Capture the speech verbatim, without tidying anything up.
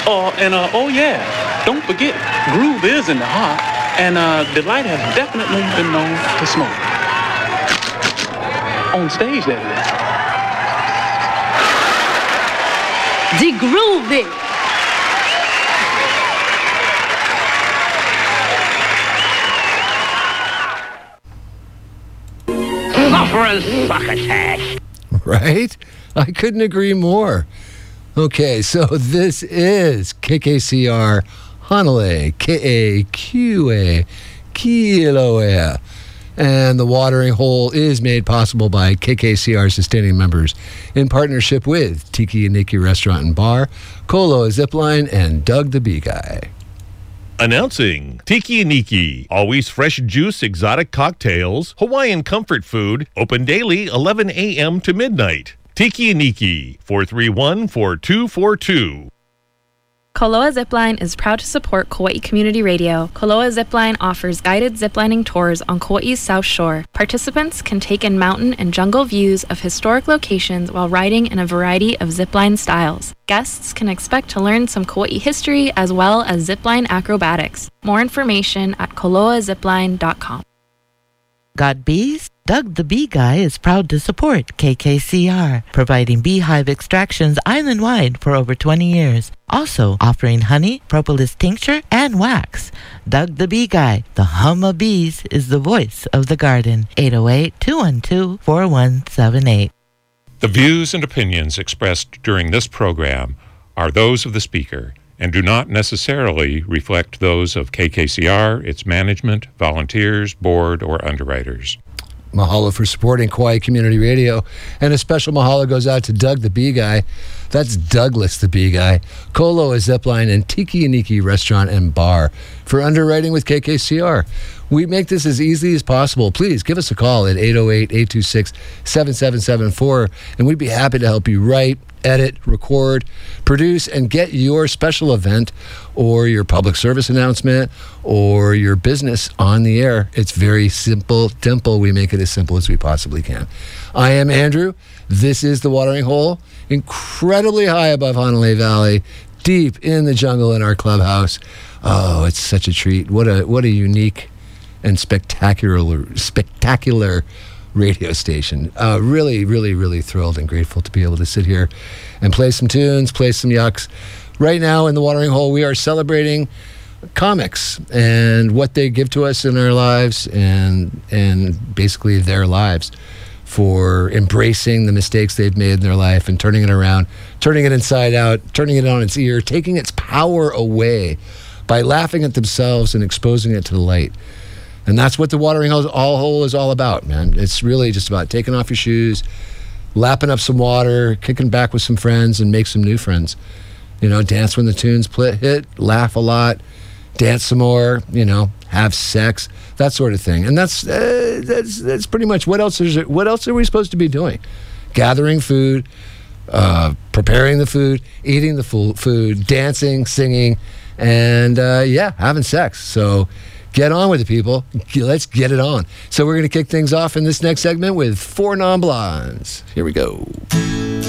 Oh, and uh, oh yeah, don't forget, groove is in the heart, and uh, Delight has definitely been known to smoke. On stage, that is. The groove it. Right? I couldn't agree more. Okay, so this is K K C R Hanalei, K A Q A, Kilauea. And the watering hole is made possible by K K C R sustaining members in partnership with Tiki and Nikki Restaurant and Bar, Koloa Zipline, and Doug the Bee Guy. Announcing Tiki and Nikki, always fresh juice, exotic cocktails, Hawaiian comfort food, open daily eleven a.m. to midnight. Tiki and Nikki, four three one, four two four two. Koloa Zipline is proud to support Kauai Community Radio. Koloa Zipline offers guided ziplining tours on Kauai's South Shore. Participants can take in mountain and jungle views of historic locations while riding in a variety of zipline styles. Guests can expect to learn some Kauai history as well as zipline acrobatics. More information at koloa zipline dot com. Got bees? Doug the Bee Guy is proud to support K K C R, providing beehive extractions island-wide for over twenty years. Also offering honey, propolis tincture, and wax. Doug the Bee Guy, the hum of bees, is the voice of the garden. eight oh eight, two one two, four one seven eight. The views and opinions expressed during this program are those of the speaker and do not necessarily reflect those of K K C R, its management, volunteers, board, or underwriters. Mahalo for supporting Kauai Community Radio. And a special mahalo goes out to Doug the Bee Guy. That's Douglas the Bee Guy. Koloa Zipline and Tiki and Nikki Restaurant and Bar for underwriting with K K C R. We make this as easy as possible. Please give us a call at eight oh eight, eight two six, seven seven seven four, and we'd be happy to help you write, edit, record, produce, and get your special event or your public service announcement or your business on the air. It's very simple, simple. We make it as simple as we possibly can. I am Andrew. This is The Watering Hole, incredibly high above Hanalei Valley, deep in the jungle in our clubhouse. Oh, it's such a treat. What a what a unique and spectacular, spectacular radio station. Uh, really, really, really thrilled and grateful to be able to sit here and play some tunes, play some yucks. Right now in The Watering Hole, we are celebrating comics and what they give to us in our lives and and basically their lives for embracing the mistakes they've made in their life and turning it around, turning it inside out, turning it on its ear, taking its power away by laughing at themselves and exposing it to the light. And that's what The Watering Hole all hole is all about, man. It's really just about taking off your shoes, lapping up some water, kicking back with some friends, and make some new friends. You know, dance when the tunes pl- hit, laugh a lot, dance some more, you know, have sex, that sort of thing. And that's uh, that's that's pretty much what else is it, what else are we supposed to be doing? Gathering food, uh, preparing the food, eating the food, dancing, singing, and uh, yeah, having sex. So get on with it, people. Let's get it on. So we're going to kick things off in this next segment with Four Non-Blondes. Here we go.